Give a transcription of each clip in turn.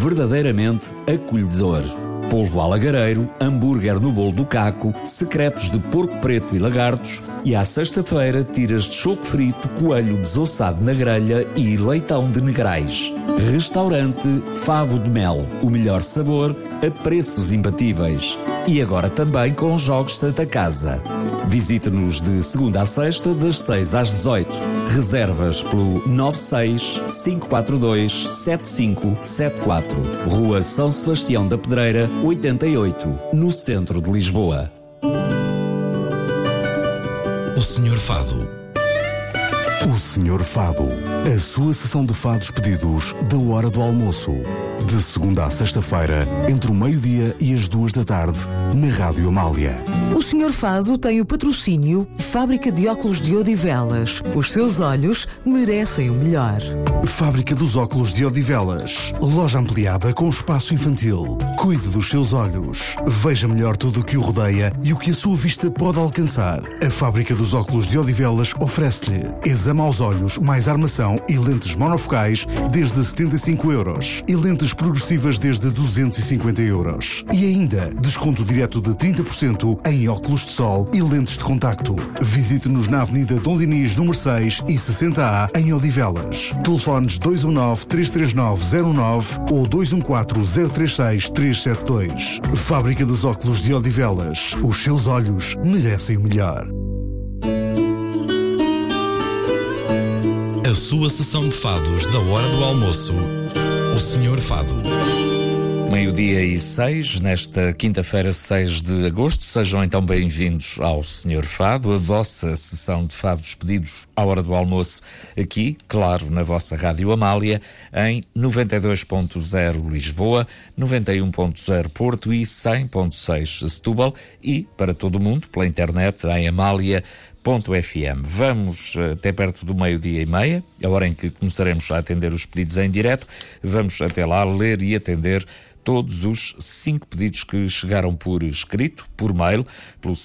verdadeiramente acolhedor. Polvo alagareiro, hambúrguer no bolo do caco, secretos de porco preto e lagartos, e à sexta-feira tiras de choco frito, coelho desossado na grelha e leitão de negrais. Restaurante Favo de Mel, o melhor sabor a preços imbatíveis. E agora também com jogos Santa Casa. Visite-nos de segunda a sexta, das 6 às 18. Reservas pelo 96 542 7574. Rua São Sebastião da Pedreira, 88, no centro de Lisboa. O Senhor Fado. O Senhor Fado. A sua sessão de fados pedidos da hora do almoço. De segunda a sexta-feira, entre o meio-dia e as 2 da tarde, na Rádio Amália. O Senhor Fado tem o patrocínio Fábrica de Óculos de Odivelas. Os seus olhos merecem o melhor. Fábrica dos Óculos de Odivelas. Loja ampliada com espaço infantil. Cuide dos seus olhos. Veja melhor tudo o que o rodeia e o que a sua vista pode alcançar. A Fábrica dos Óculos de Odivelas oferece-lhe exame aos olhos, mais armação e lentes monofocais desde 75€. E lentes progressivas desde 250€. E ainda, desconto direto de 30% em óculos de sol e lentes de contacto. Visite-nos na Avenida Dom Dinis, número 6 e 60A, em Odivelas. Telefones 219-339-09 ou 214-036-372. Fábrica dos Óculos de Odivelas. Os seus olhos merecem o melhor. A sua sessão de fados da hora do almoço. O Senhor Fado. Meio-dia e 6, nesta quinta-feira, 6 de agosto. Sejam então bem-vindos ao Senhor Fado, a vossa sessão de fados pedidos à hora do almoço, aqui, claro, na vossa Rádio Amália, em 92.0 Lisboa, 91.0 Porto e 100.6 Setúbal, e para todo o mundo, pela internet, em Amália.fm. Vamos até perto do meio-dia e meia, a hora em que começaremos a atender os pedidos em direto. Vamos até lá ler e atender todos os 5 pedidos que chegaram por escrito, por mail, pelo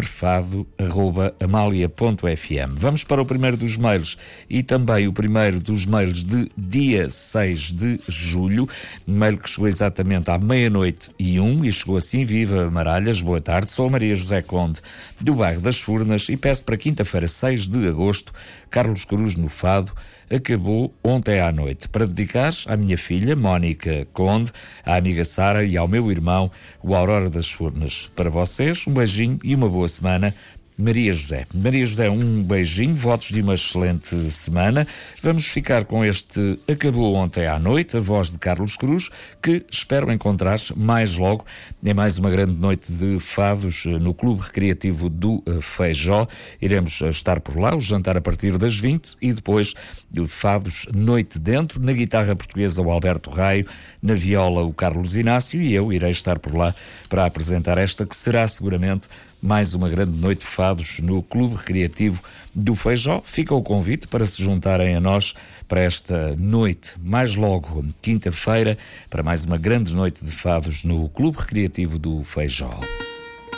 senhorfado@amalia.fm. Vamos para o primeiro dos mails e também o primeiro dos mails de dia 6 de julho, mail que chegou exatamente à 00:01 e chegou assim: Viva Maralhas, boa tarde, sou a Maria José Conde, do bairro das Furnas, e peço para quinta-feira, 6 de agosto, Carlos Cruz no Fado, acabou ontem à noite, para dedicar à minha filha, Mónica Conde, à amiga Sara e ao meu irmão, o Aurora das Furnas. Para vocês, um beijinho e uma boa semana. Maria José. Maria José, um beijinho, votos de uma excelente semana. Vamos ficar com este Acabou Ontem à Noite, a voz de Carlos Cruz, que espero encontrar mais logo em mais uma grande noite de fados no Clube Recreativo do Feijó. Iremos estar por lá, o jantar a partir das 20 e depois fados noite dentro, na guitarra portuguesa o Alberto Raio, na viola o Carlos Inácio, e eu irei estar por lá para apresentar esta que será seguramente mais uma grande noite de fados no Clube Recreativo do Feijó. Fica o convite para se juntarem a nós para esta noite, mais logo, quinta-feira, para mais uma grande noite de fados no Clube Recreativo do Feijó.